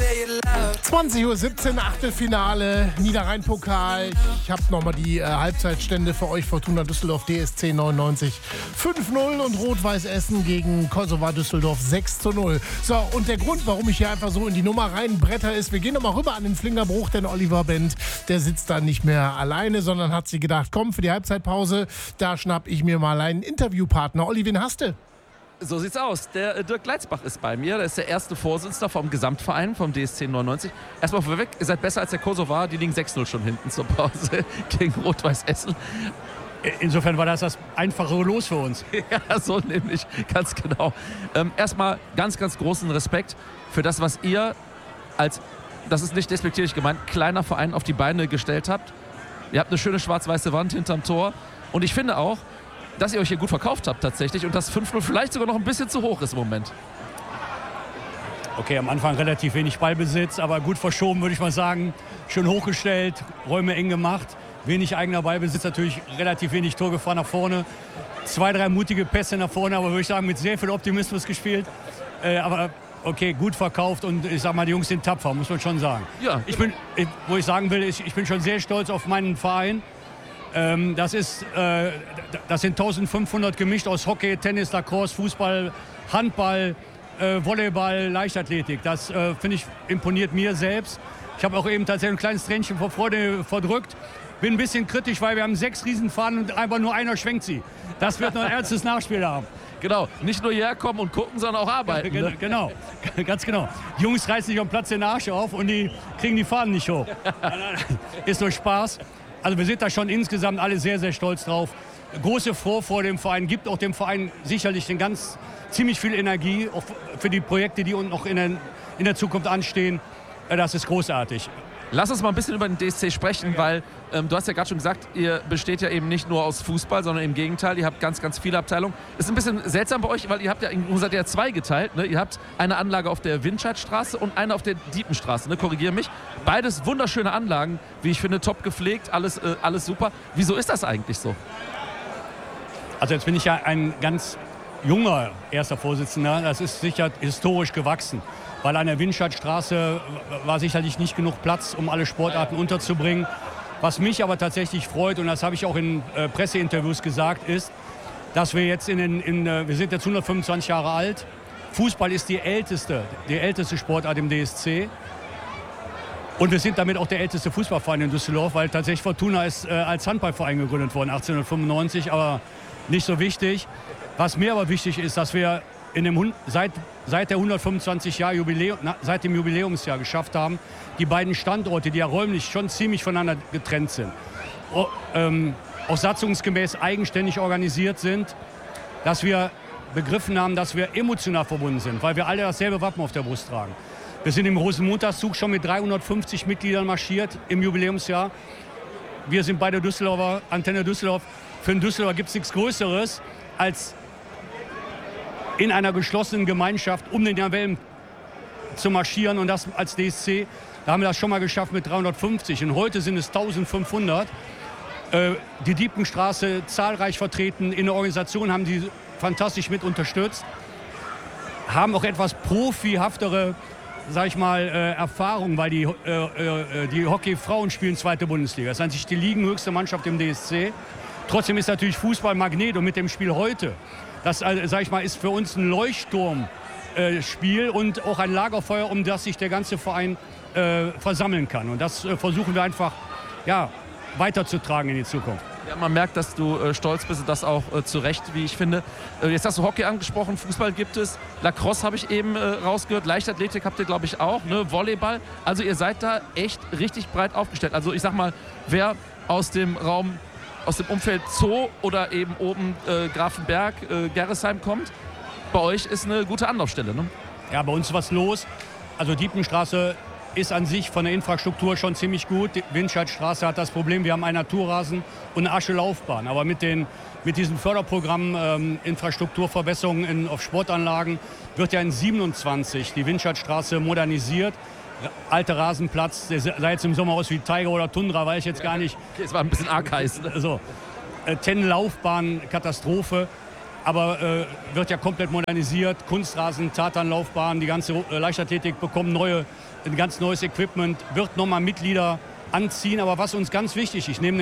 20:17 Uhr, Achtelfinale, Niederrhein-Pokal. Ich habe nochmal die Halbzeitstände für euch. Fortuna Düsseldorf, DSC 99 5:0 und Rot-Weiß Essen gegen Kosovo Düsseldorf 6:0. So, und der Grund, warum ich hier einfach so in die Nummer reinbretter, ist, wir gehen nochmal rüber an den Flingerbruch, denn Oliver Bent, der sitzt da nicht mehr alleine, sondern hat sich gedacht, komm, für die Halbzeitpause, da schnapp ich mir mal einen Interviewpartner. Olli, wen hast du? So sieht's aus. Der Dirk Gleitzbach ist bei mir. Der ist der erste Vorsitzende vom Gesamtverein, vom DSC 99. Erstmal vorweg, ihr seid besser als der Kosovo. Die liegen 6:0 schon hinten zur Pause gegen Rot-Weiß Essen. Insofern war das einfachere Los für uns. Ja, so nämlich, ganz genau. Erstmal ganz, ganz großen Respekt für das, was ihr als, das ist nicht despektierlich gemeint, kleiner Verein auf die Beine gestellt habt. Ihr habt eine schöne schwarz-weiße Wand hinterm Tor. Und ich finde auch, dass ihr euch hier gut verkauft habt tatsächlich und das 5:0 vielleicht sogar noch ein bisschen zu hoch ist im Moment. Okay, am Anfang relativ wenig Ballbesitz, aber gut verschoben, würde ich mal sagen. Schön hochgestellt, Räume eng gemacht, wenig eigener Ballbesitz, natürlich relativ wenig Torgefahr nach vorne. 2, 3 mutige Pässe nach vorne, aber würde ich sagen, mit sehr viel Optimismus gespielt. Aber okay, gut verkauft und ich sag mal, die Jungs sind tapfer, muss man schon sagen. Ja. Wo ich sagen will, ich bin schon sehr stolz auf meinen Verein. Das sind 1500 gemischt aus Hockey, Tennis, Lacrosse, Fußball, Handball, Volleyball, Leichtathletik. Das, finde ich, imponiert mir selbst. Ich habe auch eben tatsächlich ein kleines Tränchen vor Freude verdrückt. Bin ein bisschen kritisch, weil wir haben 6 Riesenfahnen und einfach nur einer schwenkt sie. Das wird noch ein ernstes Nachspiel haben. Genau, nicht nur hierher kommen und gucken, sondern auch arbeiten. Ne? Genau, ganz genau. Die Jungs reißen sich am Platz den Arsch auf und die kriegen die Fahnen nicht hoch. Ist nur Spaß. Also wir sind da schon insgesamt alle sehr, sehr stolz drauf. Große Vorfreude dem Verein, gibt auch dem Verein sicherlich ziemlich viel Energie, auch für die Projekte, die uns noch in der Zukunft anstehen. Das ist großartig. Lass uns mal ein bisschen über den DSC sprechen, weil du hast ja gerade schon gesagt, ihr besteht ja eben nicht nur aus Fußball, sondern im Gegenteil, ihr habt ganz, ganz viele Abteilungen. Ist ein bisschen seltsam bei euch, weil ihr seid ja zweigeteilt. Ne? Ihr habt eine Anlage auf der Windscheidstraße und eine auf der Diepenstraße, ne? Korrigiere mich. Beides wunderschöne Anlagen, wie ich finde, top gepflegt, alles super. Wieso ist das eigentlich so? Also jetzt bin ich ja ein ganz junger erster Vorsitzender, das ist sicher historisch gewachsen. Weil an der Windscheidstraße war sicherlich nicht genug Platz, um alle Sportarten unterzubringen. Was mich aber tatsächlich freut, und das habe ich auch in Presseinterviews gesagt, ist, dass wir jetzt wir sind jetzt 125 Jahre alt. Fußball ist die älteste Sportart im DSC. Und wir sind damit auch der älteste Fußballverein in Düsseldorf, weil tatsächlich Fortuna ist als Handballverein gegründet worden, 1895, aber nicht so wichtig. Was mir aber wichtig ist, dass wir seit der 125 Jahr seit dem Jubiläumsjahr geschafft haben, die beiden Standorte, die ja räumlich schon ziemlich voneinander getrennt sind, auch satzungsgemäß eigenständig organisiert sind, dass wir begriffen haben, dass wir emotional verbunden sind, weil wir alle dasselbe Wappen auf der Brust tragen. Wir sind im Rosenmontagszug schon mit 350 Mitgliedern marschiert im Jubiläumsjahr. Wir sind beide Düsseldorfer, Antenne Düsseldorf. Für den Düsseldorfer gibt es nichts Größeres als in einer geschlossenen Gemeinschaft um den Jahrwellen zu marschieren und das als DSC. Da haben wir das schon mal geschafft mit 350 und heute sind es 1500. Die Diepenstraße zahlreich vertreten, in der Organisation haben die fantastisch mit unterstützt, haben auch etwas profihaftere, sag ich mal, Erfahrung, weil die Hockey-Frauen spielen 2. Bundesliga. Das ist eigentlich die ligenhöchste Mannschaft im DSC. Trotzdem ist natürlich Fußball Magnet und mit dem Spiel heute, das, sag ich mal, ist für uns ein Leuchtturmspiel und auch ein Lagerfeuer, um das sich der ganze Verein versammeln kann. Und das versuchen wir einfach weiterzutragen in die Zukunft. Ja, man merkt, dass du stolz bist, das auch zu Recht, wie ich finde. Jetzt hast du Hockey angesprochen, Fußball gibt es, Lacrosse habe ich eben rausgehört, Leichtathletik habt ihr, glaube ich, auch, ne? Volleyball. Also ihr seid da echt richtig breit aufgestellt. Also ich sag mal, wer aus dem Umfeld Zoo oder eben oben Grafenberg, Gerresheim kommt, bei euch ist eine gute Anlaufstelle, ne? Ja, bei uns ist was los. Also Diepenstraße ist an sich von der Infrastruktur schon ziemlich gut. Die Windscheidstraße hat das Problem, wir haben einen Naturrasen und eine Aschelaufbahn. Aber mit diesem Förderprogramm Infrastrukturverbesserungen auf Sportanlagen wird ja in 27 die Windscheidstraße modernisiert. Alter Rasenplatz, der sah jetzt im Sommer aus wie Tiger oder Tundra, weiß ich jetzt gar nicht. Es war ein bisschen arg heiß. Ne? So. Tennenlaufbahn, Katastrophe. aber wird ja komplett modernisiert. Kunstrasen, Tatanlaufbahn, die ganze Leichtathletik bekommt ein ganz neues Equipment, wird nochmal Mitglieder anziehen. Aber was uns ganz wichtig ist, neben